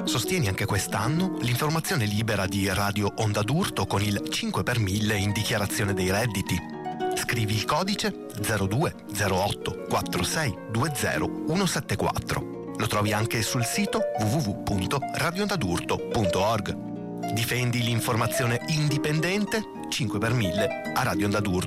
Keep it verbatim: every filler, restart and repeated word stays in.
Sostieni anche quest'anno l'informazione libera di Radio Onda d'Urto con il cinque per mille in dichiarazione dei redditi. Scrivi il codice zero due zero otto quattro sei due zero uno sette quattro. Lo trovi anche sul sito w w w punto radio onda d'urto punto org. Difendi l'informazione indipendente? cinque per mille a Radio Onda d'Urto.